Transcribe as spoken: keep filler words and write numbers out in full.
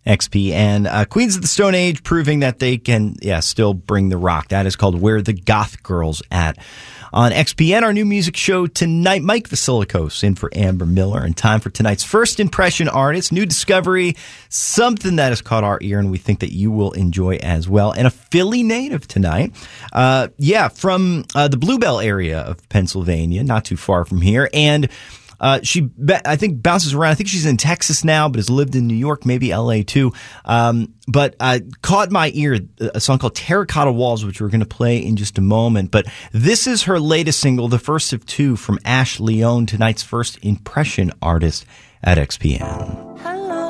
X P N. Uh, Queens of the Stone Age proving that they can, yeah, still bring the rock. That is called Where the Goth Girls At. On X P N, our new music show tonight, Mike Vasilikos in for Amber Miller. And time for tonight's first impression artist, new discovery, something that has caught our ear and we think that you will enjoy as well. And a Philly native tonight. Uh, yeah, from uh, the Bluebell area of Pennsylvania, not too far from here. And Uh, she, I think, bounces around. I think she's in Texas now, but has lived in New York, maybe L A too. Um, but uh, caught my ear a song called Terracotta Walls, which we're going to play in just a moment. But this is her latest single, the first of two from Ash Leone, tonight's first impression artist at X P N.